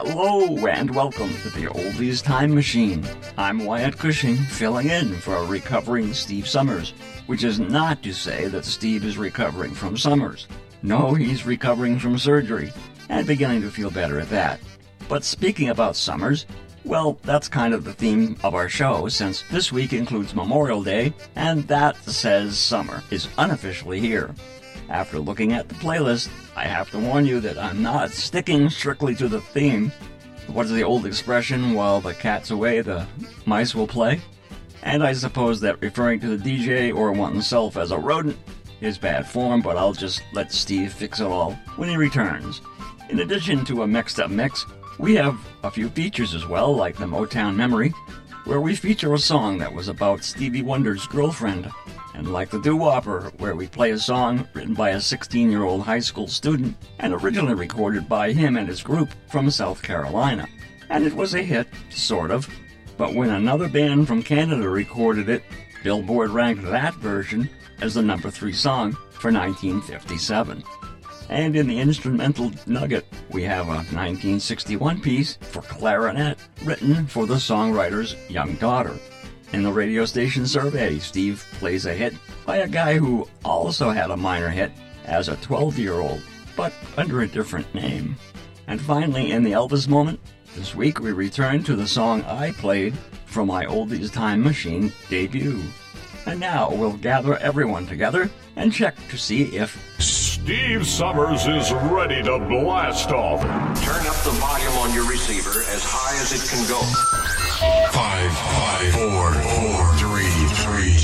Hello and welcome to the Oldies Time Machine. I'm Wyatt Cushing, filling in for a recovering Steve Summers, which is not to say that Steve is recovering from Summers. No, he's recovering from surgery, and beginning to feel better at that. But speaking about Summers, well, that's kind of the theme of our show, since this week includes Memorial Day, and that says summer is unofficially here. After looking at the playlist, I have to warn you that I'm not sticking strictly to the theme. What is the old expression, while the cat's away, the mice will play? And I suppose that referring to the DJ or oneself as a rodent is bad form, but I'll just let Steve fix it all when he returns. In addition to a mixed up mix, we have a few features as well, like the Motown Memory, where we feature a song that was about Stevie Wonder's girlfriend, and like the Doo-Wopper, where we play a song written by a 16-year-old high school student and originally recorded by him and his group from South Carolina. And it was a hit, sort of, but when another band from Canada recorded it, Billboard ranked that version as the number 3 song for 1957. And in the instrumental nugget, we have a 1961 piece for clarinet written for the songwriter's young daughter. In the radio station survey, Steve plays a hit by a guy who also had a minor hit as a 12-year-old, but under a different name. And finally, in the Elvis moment, this week we return to the song I played from my Oldies Time Machine debut. And now we'll gather everyone together and check to see if Steve Summers is ready to blast off. Turn up the volume on your receiver as high as it can go. 5, 4, 3, 3,